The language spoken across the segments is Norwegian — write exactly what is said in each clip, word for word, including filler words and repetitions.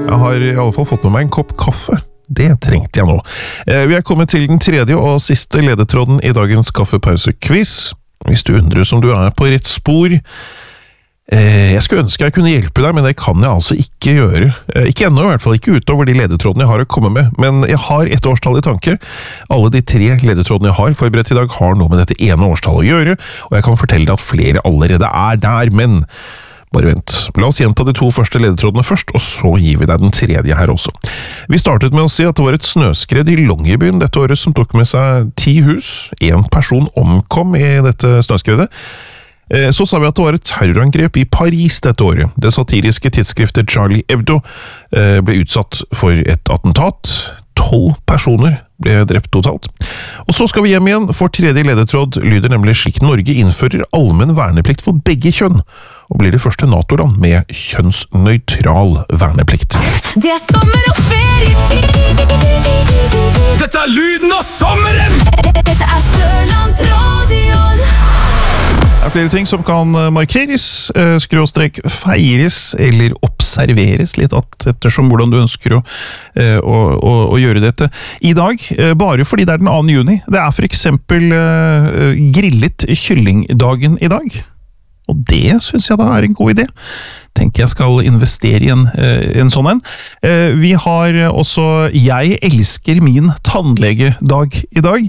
Jeg har i alle fall fått med meg en kopp kaffe. Det trengte jeg nå. Vi er kommet til den tredje og siste ledetråden i dagens kaffepause-quiz. Hvis du undrer om du er på rett spor. Jeg skulle ønske jeg kunne hjelpe deg, men det kan jeg altså ikke gjøre. Ikke ennå, i hvert fall ikke utover de ledetrådene jeg har å komme med. Men jeg har et årstall i tanke. Alle de tre ledetrådene jeg har forberedt i dag har noe med dette ene årstallet å gjøre, og jeg kan fortelle deg at flere allerede er der, men bare vent. La oss gjenta de to første ledetrådene først, og så gir vi deg den tredje her også. Vi startet med å si at det var et snøskred i Longyearbyen dette året som tok med seg ti hus. En person omkom i dette snøskredet. Så sa vi at det var et terrorangrep i Paris dette året. Det satiriske tidsskriftet Charlie Hebdo ble utsatt for et attentat. Tolv personer ble drept totalt. Og så skal vi hjem igjen, for tredje ledetråd lyder nemlig slik: Norge innfører allmenn verneplikt for begge kjønn, og blir det første NATO-land med kjønnsnøytral verneplikt. Det er sommer og ferietid. Dette er lyden av sommeren! Dette er Sørlandsradioen. Det er flere ting som kan markeres, skråstrek feires eller observeres litt ettersom hvordan du ønsker å, å, å, å gjøre dette i dag, bare fordi det er den andre juni. Det er for eksempel grillet kyllingdagen i dag, og det synes jeg da er en god idé. Tenker jeg skal investere i en, en sånn en. Vi har også Jeg elsker min tannlegedag i dag.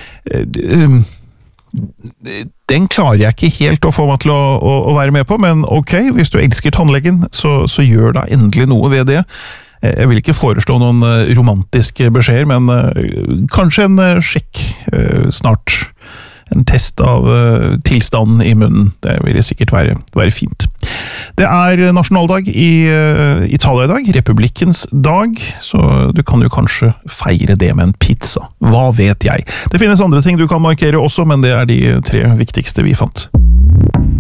Den klarer jeg ikke helt å få meg til å, å, å være med på, men ok, hvis du elsker tannlegen, så, så gjør da endelig noe ved det. Jeg vil ikke foreslå noen romantiske beskjeder, men uh, kanskje en uh, sjekk uh, snart. En test av uh, tilstanden i munnen. Det vil sikkert være, være fint. Det er nasjonaldag i uh, Italia i dag, republikkens dag, så du kan jo kanskje feire det med en pizza. Hva vet jeg? Det finnes andre ting du kan markere også, men det er de tre viktigste vi fant.